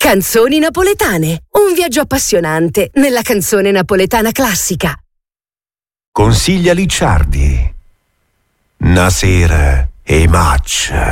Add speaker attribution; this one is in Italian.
Speaker 1: Canzoni napoletane. Un viaggio appassionante nella canzone napoletana classica.
Speaker 2: Consiglia Licciardi. Nasera e match.